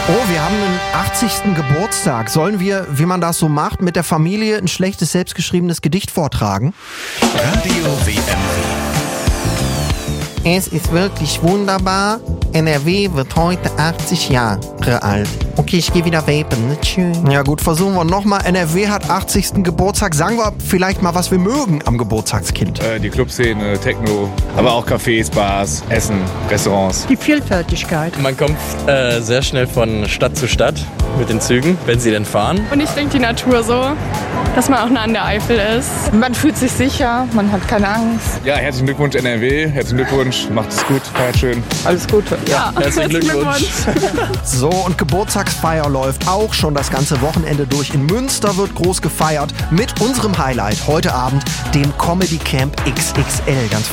Oh, wir haben einen 80. Geburtstag. Sollen wir, wie man das so macht, mit der Familie ein schlechtes, selbstgeschriebenes Gedicht vortragen? Radio WMW. Es ist wirklich wunderbar. NRW wird heute 80 Jahre alt. Okay, ich gehe wieder vapen. Nicht schön. Ja gut, versuchen wir nochmal. NRW hat 80. Geburtstag. Sagen wir vielleicht mal, was wir mögen am Geburtstagskind. Die Clubszene, Techno, aber auch Cafés, Bars, Essen, Restaurants. Die Vielfältigkeit. Man kommt sehr schnell von Stadt zu Stadt mit den Zügen, wenn sie denn fahren. Und ich denke die Natur so, dass man auch nah an der Eifel ist. Man fühlt sich sicher, man hat keine Angst. Ja, herzlichen Glückwunsch NRW, herzlichen Glückwunsch, macht es gut, feiert schön. Alles Gute. Ja, Herzlichen Glückwunsch. So, und Geburtstagsfeier läuft auch schon das ganze Wochenende durch. In Münster wird groß gefeiert mit unserem Highlight heute Abend, dem Comedy Camp XXL. Ganz